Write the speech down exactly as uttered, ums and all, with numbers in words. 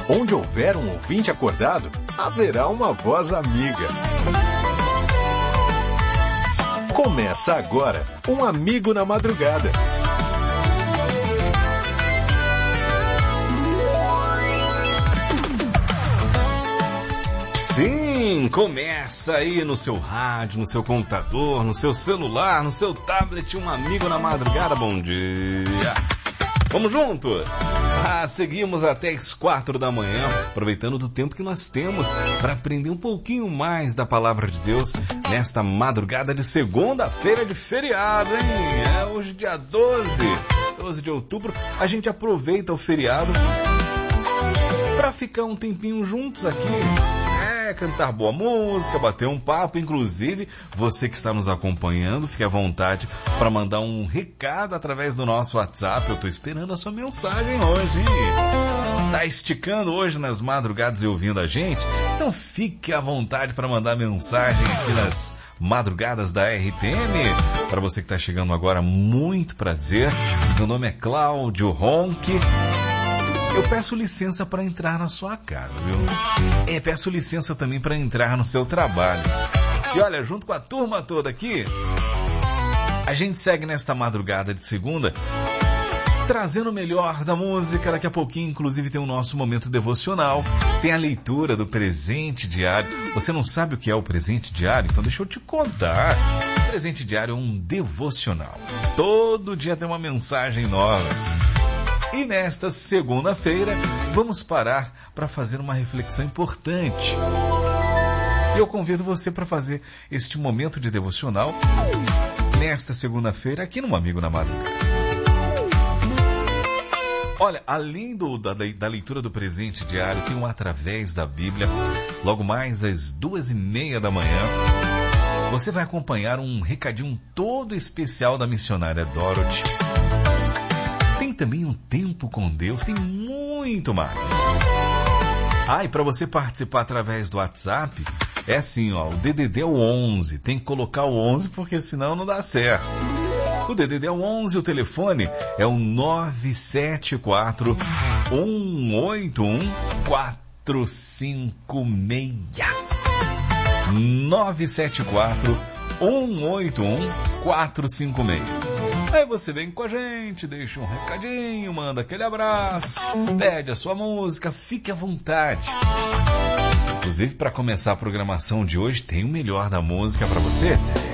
Onde houver um ouvinte acordado, haverá uma voz amiga. Começa agora, um Amigo na Madrugada. Sim, começa aí no seu rádio, no seu computador, no seu celular, no seu tablet, um Amigo na Madrugada. Bom dia! Vamos juntos? Ah, seguimos até as quatro da manhã, aproveitando do tempo que nós temos para aprender um pouquinho mais da Palavra de Deus nesta madrugada de segunda-feira de feriado, hein? É hoje dia doze, doze de outubro, a gente aproveita o feriado para ficar um tempinho juntos aqui. Cantar boa música, bater um papo. Inclusive, você que está nos acompanhando, fique à vontade para mandar um recado através do nosso WhatsApp. Eu estou esperando a sua mensagem hoje, hein? Tá esticando hoje nas madrugadas e ouvindo a gente? Então fique à vontade para mandar mensagem aqui nas madrugadas da R T M. Para você que está chegando agora, muito prazer. Meu nome é Cláudio Ronque. Eu peço licença para entrar na sua casa, viu? É, peço licença também para entrar no seu trabalho. E olha, junto com a turma toda aqui, a gente segue nesta madrugada de segunda, trazendo o melhor da música. Daqui a pouquinho, inclusive, tem o nosso momento devocional. Tem a leitura do presente diário. Você não sabe o que é o presente diário? Então deixa eu te contar. O presente diário é um devocional. Todo dia tem uma mensagem nova. E nesta segunda-feira, vamos parar para fazer uma reflexão importante. Eu convido você para fazer este momento de devocional nesta segunda-feira aqui no Amigo na Madrugada. Olha, além do, da, da leitura do presente diário, tem um Através da Bíblia, logo mais às duas e meia da manhã. Você vai acompanhar um recadinho todo especial da missionária Dorothy. Tem também um tempo com Deus, tem muito mais. Ah, e para você participar através do WhatsApp, é assim, ó, o D D D é o onze, tem que colocar o onze porque senão não dá certo. O D D D é o onze, o telefone é o nove sete quatro, um oito um, quatro cinco seis. nove sete quatro, um oito um, quatro cinco seis. Aí você vem com a gente, deixa um recadinho, manda aquele abraço, pede a sua música, fique à vontade. Inclusive, para começar a programação de hoje, tem o melhor da música para você?